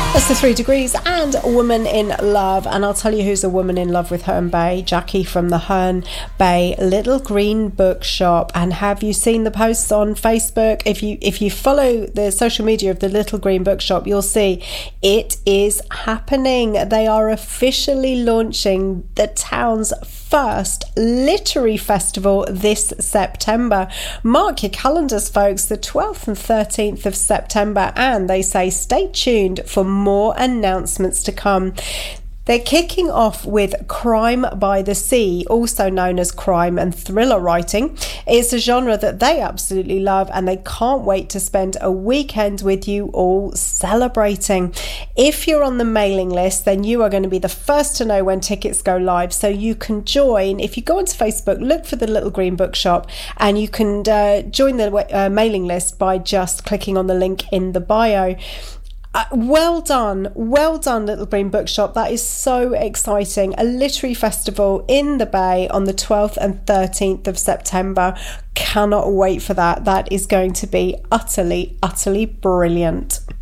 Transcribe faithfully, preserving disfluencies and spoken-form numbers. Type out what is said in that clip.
That's the Three Degrees and Woman in Love. And I'll tell you who's a woman in love with Herne Bay. Jackie from the Herne Bay Little Green Bookshop. And have you seen the posts on Facebook? If you if you follow the social media of the Little Green Bookshop, you'll see it is happening. They are officially launching the town's first literary festival this September. Mark your calendars, folks, the twelfth and thirteenth of September, and they say stay tuned for more announcements to come. They're kicking off with Crime by the Sea, also known as crime and thriller writing. It's a genre that they absolutely love, and they can't wait to spend a weekend with you all celebrating. If you're on the mailing list, then you are going to be the first to know when tickets go live, so you can join. If you go onto Facebook, look for the Little Green Bookshop, and you can uh, join the uh, mailing list by just clicking on the link in the bio. Uh, well done, well done, Little Green Bookshop. That is so exciting. A literary festival in the Bay on the twelfth and thirteenth of September. Cannot wait for that. That is going to be utterly, utterly brilliant.